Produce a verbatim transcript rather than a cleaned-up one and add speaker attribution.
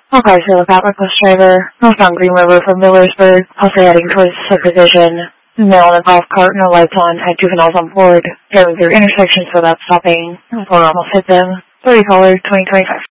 Speaker 1: All cars for the Pat Bus driver, northbound Green River from Millersburg, also heading towards subdivision. Male in a golf cart, no lights on, had juveniles on board, driving through intersections without stopping. One almost hit them. thirty caller, twenty twenty-five.